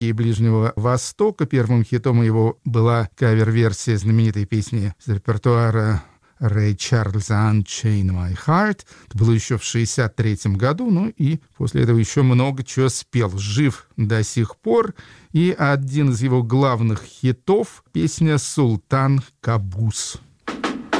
и Ближнего Востока. Первым хитом его была кавер-версия знаменитой песни из репертуара Рэй Чарльза «Unchain My Heart». Это было еще в 1963 году, ну и после этого еще много чего спел. Жив до сих пор. И один из его главных хитов — песня «Султан Кабус».